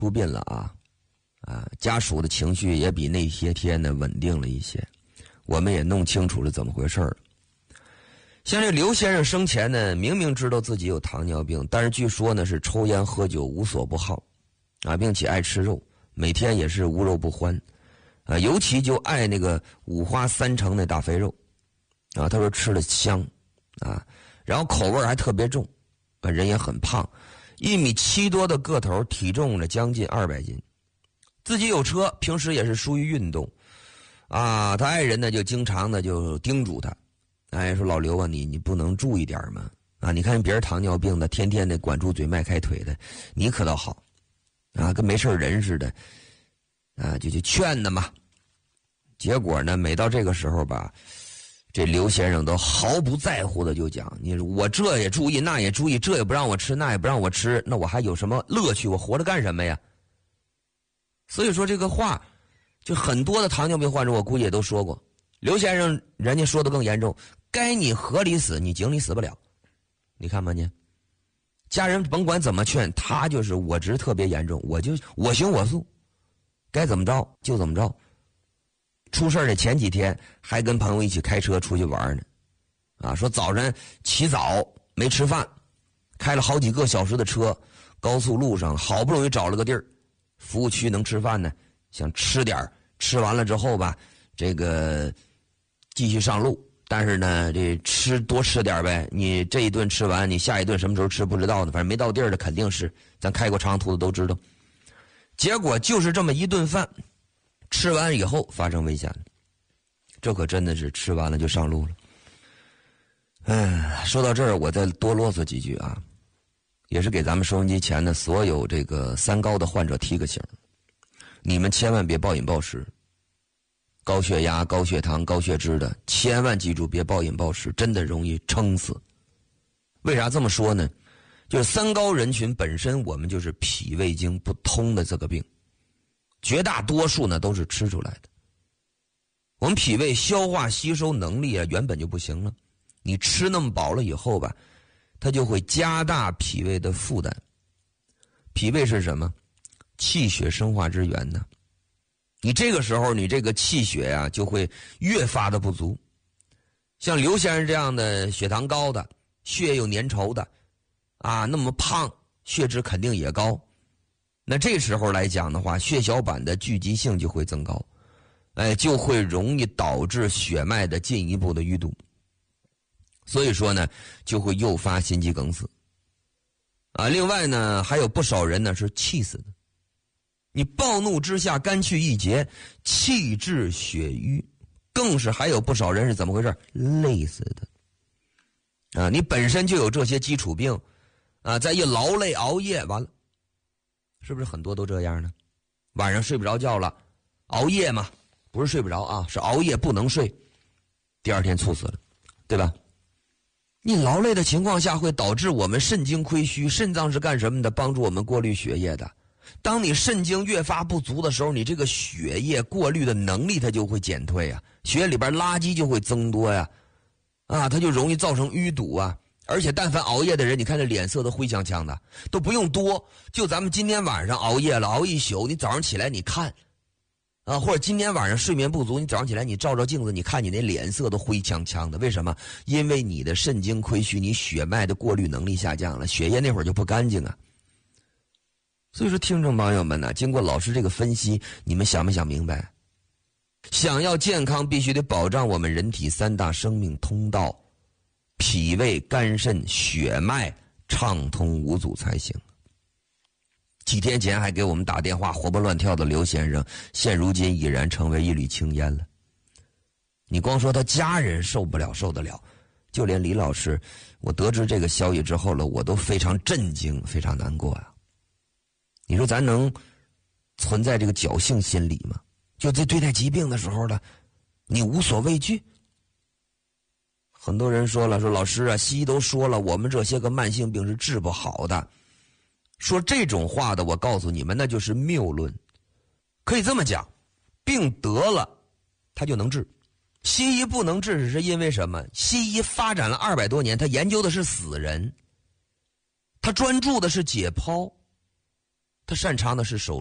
出殡了家属的情绪也比那些天呢稳定了一些，我们也弄清楚了怎么回事了。像这刘先生生前呢，明明知道自己有糖尿病，但是据说呢是抽烟喝酒无所不好并且爱吃肉，每天也是无肉不欢尤其就爱那个五花三成的大肥肉他说吃了香然后口味还特别重人也很胖，1.7米多的个头，体重了将近200斤。自己有车，平时也是疏于运动他爱人呢就经常的就叮嘱他说老刘啊，你不能注意点吗你看别人糖尿病的天天的管住嘴迈开腿的，你可倒好跟没事人似的就劝他嘛。结果呢每到这个时候吧，这刘先生都毫不在乎的就讲，你说我这也注意那也注意，这也不让我吃那也不让我吃，那我还有什么乐趣？我活着干什么呀？所以说这个话就很多的糖尿病患者我估计也都说过，刘先生人家说的更严重，该你河里死你井里死不了。你看吧你家人甭管怎么劝他，就是我执特别严重，我行我素，该怎么着就怎么着。出事的前几天还跟朋友一起开车出去玩呢说早晨起早没吃饭，开了好几个小时的车，高速路上好不容易找了个地儿，服务区能吃饭呢，想吃点，吃完了之后吧这个继续上路，但是呢这多吃点呗，你这一顿吃完你下一顿什么时候吃不知道呢，反正没到地儿的肯定是，咱开过长途的都知道。结果就是这么一顿饭吃完以后发生危险了，这可真的是吃完了就上路了。说到这儿我再多啰嗦几句也是给咱们收音机前的所有这个三高的患者提个醒，你们千万别暴饮暴食，高血压高血糖高血脂的千万记住别暴饮暴食，真的容易撑死。为啥这么说呢？就是三高人群本身我们就是脾胃经不通的这个病，绝大多数呢都是吃出来的。我们脾胃消化吸收能力原本就不行了，你吃那么饱了以后吧，它就会加大脾胃的负担。脾胃是什么？气血生化之源呢。你这个时候你这个气血就会越发的不足。像刘先生这样的血糖高的，血又粘稠的那么胖，血脂肯定也高，那这时候来讲的话，血小板的聚集性就会增高，就会容易导致血脉的进一步的淤堵，所以说呢就会诱发心肌梗死另外呢还有不少人呢是气死的，你暴怒之下肝气郁结，气滞血瘀，更是还有不少人是怎么回事？累死的你本身就有这些基础病再一劳累熬夜，完了是不是很多都这样呢？晚上睡不着觉了，熬夜嘛，不是睡不着是熬夜不能睡，第二天猝死了，对吧？你劳累的情况下会导致我们肾精亏虚，肾脏是干什么的？帮助我们过滤血液的。当你肾精越发不足的时候，你这个血液过滤的能力它就会减退血液里边垃圾就会增多它就容易造成淤堵而且但凡熬夜的人，你看这脸色都灰呛呛的，都不用多，就咱们今天晚上熬夜了，熬一宿，你早上起来你看或者今天晚上睡眠不足，你早上起来你照照镜子，你看你那脸色都灰呛呛的，为什么？因为你的肾精亏虚，你血脉的过滤能力下降了，血液那会儿就不干净所以说听众朋友们经过老师这个分析，你们想没想明白？想要健康必须得保障我们人体三大生命通道，脾胃肝肾血脉畅通无阻才行。几天前还给我们打电话活蹦乱跳的刘先生，现如今已然成为一缕青烟了。你光说他家人受不了受得了，就连李老师，我得知这个消息之后了，我都非常震惊非常难过你说咱能存在这个侥幸心理吗？就在对待疾病的时候了，你无所畏惧。很多人说了，说老师西医都说了，我们这些个慢性病是治不好的。说这种话的，我告诉你们，那就是谬论。可以这么讲，病得了它就能治，西医不能治是因为什么？西医发展了200多年，他研究的是死人，他专注的是解剖， 他擅长的是手